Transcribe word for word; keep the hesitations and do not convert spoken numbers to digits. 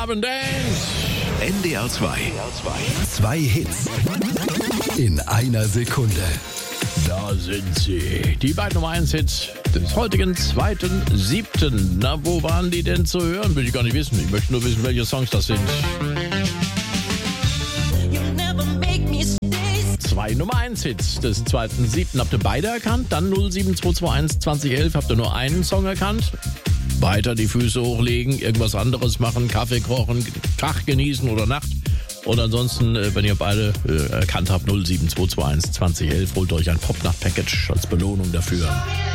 Abend Dance. N D R zwei. Zwei Hits in einer Sekunde. Da sind sie. Die beiden Nummer eins Hits des heutigen zweiten siebten Na, wo waren die denn zu hören? Will ich gar nicht wissen. Ich möchte nur wissen, welche Songs das sind. Zwei Nummer eins Hits des zweiten siebten Habt ihr beide erkannt? Dann null sieben zwei zwei eins zwanzig elf. Habt ihr nur einen Song erkannt? Weiter die Füße hochlegen, irgendwas anderes machen, Kaffee kochen, Tag genießen oder Nacht. Und ansonsten, wenn ihr beide erkannt habt, null sieben zwei zwei eins zwanzig elf, holt euch ein Popnacht-Package als Belohnung dafür.